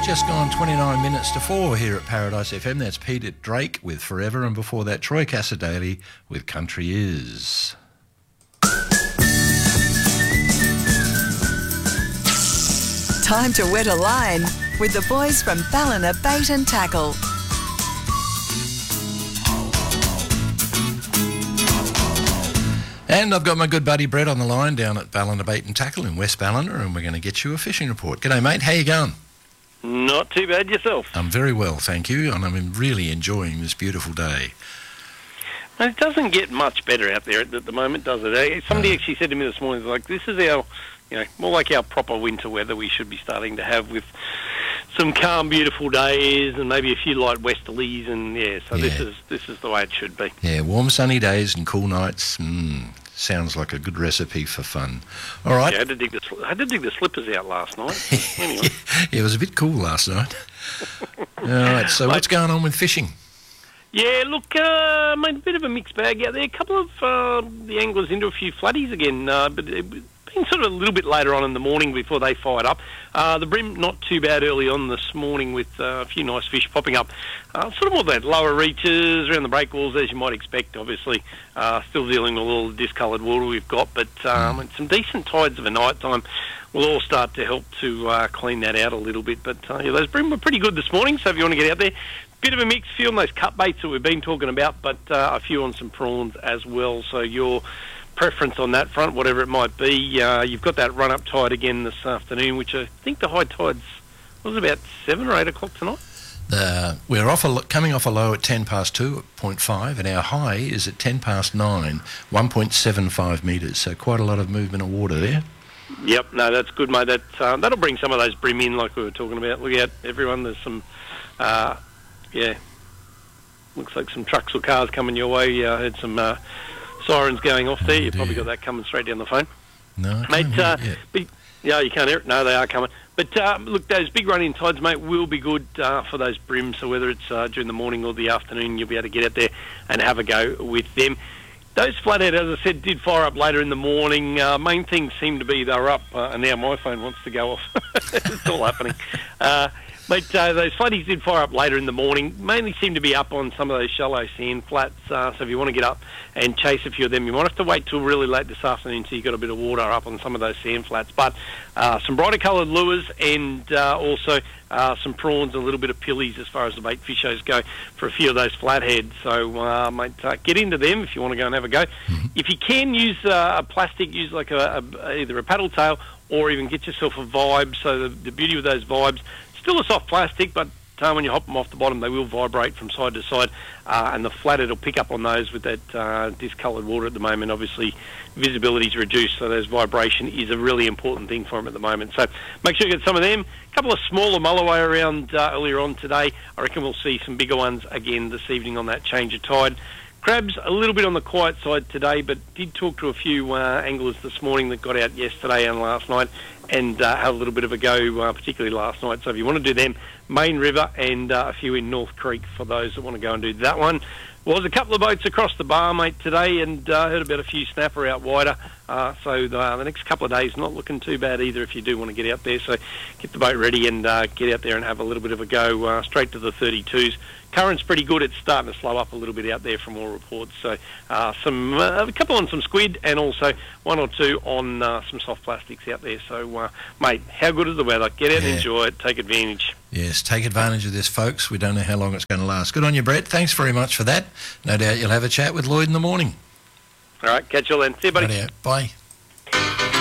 Just gone 29 minutes to 4 here at Paradise FM. That's Peter Drake with Forever, and before that, Troy Cassar-Daley with Country Is. Time to wet a line with the boys from Ballina Bait and Tackle. And I've got my good buddy Brett on the line down at Ballina Bait and Tackle in West Ballina, and we're going to get you a fishing report. G'day, mate. How you going? Not too bad yourself. I'm very well, thank you, and I'm really enjoying this beautiful day. It doesn't get much better out there at the moment, does it? Somebody actually said to me this morning, like, this is our, more like our proper winter weather we should be starting to have, with some calm, beautiful days and maybe a few light westerlies, and this is the way it should be. Yeah, warm sunny days and cool nights. Sounds like a good recipe for fun. All right. Yeah, I had to dig the slippers out last night. Anyway. Yeah, it was a bit cool last night. All right, so what's going on with fishing? Yeah, look, mate, a bit of a mixed bag out there. A couple of the anglers into a few flatties again, but it been sort of a little bit later on in the morning before they fired up. The bream not too bad early on this morning, with a few nice fish popping up. Sort of more that lower reaches around the breakwalls, as you might expect, obviously. Still dealing with all the discoloured water we've got, but some decent tides of a night time will all start to help to clean that out a little bit. But those bream were pretty good this morning, so if you want to get out there, bit of a mix, few on those cut baits that we've been talking about, but a few on some prawns as well. So your preference on that front, whatever it might be, you've got that run-up tide again this afternoon, which I think the high tide's was about 7 or 8 o'clock tonight. We're coming off a low at 10 past 2 at 0.5, and our high is at 10 past 9, 1.75 metres, so quite a lot of movement of water there. Yep, no, that's good, mate. That'll bring some of those bream in, like we were talking about. Look out, everyone, there's some, looks like some trucks or cars coming your way. I heard some sirens going off there. You've probably got that coming straight down the phone. No, mate. You can't hear it. No, they are coming. But look, those big run-in tides, mate, will be good for those brims. So whether it's during the morning or the afternoon, you'll be able to get out there and have a go with them. Those flathead, as I said, did fire up later in the morning. Main thing seemed to be they were up, and now my phone wants to go off. It's all happening. But those flatties did fire up later in the morning. Mainly seem to be up on some of those shallow sand flats. So if you want to get up and chase a few of them, you might have to wait till really late this afternoon till you've got a bit of water up on some of those sand flats. But some brighter coloured lures, and also some prawns, a little bit of pillies as far as the bait fishers go for a few of those flatheads. So mate, get into them if you want to go and have a go. Mm-hmm. If you can use a plastic, use like either a paddle tail or even get yourself a vibe. So the beauty of those vibes, still a soft plastic, but when you hop them off the bottom, they will vibrate from side to side, and the flathead will pick up on those with that discoloured water at the moment. Obviously, visibility is reduced, so those vibration is a really important thing for them at the moment. So make sure you get some of them. A couple of smaller mulloway around earlier on today. I reckon we'll see some bigger ones again this evening on that change of tide. Crabs, a little bit on the quiet side today, but did talk to a few anglers this morning that got out yesterday and last night and had a little bit of a go, particularly last night. So if you want to do them, Main River and a few in North Creek for those that want to go and do that one. Was a couple of boats across the bar, mate, today, and heard about a few snapper out wider. So the next couple of days not looking too bad either if you do want to get out there. So get the boat ready and get out there and have a little bit of a go straight to the 32s. Current's pretty good. It's starting to slow up a little bit out there from all reports. So a couple on some squid and also one or two on some soft plastics out there. So, mate, how good is the weather? Get out and enjoy it. Take advantage. Yes, take advantage of this, folks. We don't know how long it's going to last. Good on you, Brett. Thanks very much for that. No doubt you'll have a chat with Lloyd in the morning. All right, catch you all then. See you, buddy. Bye.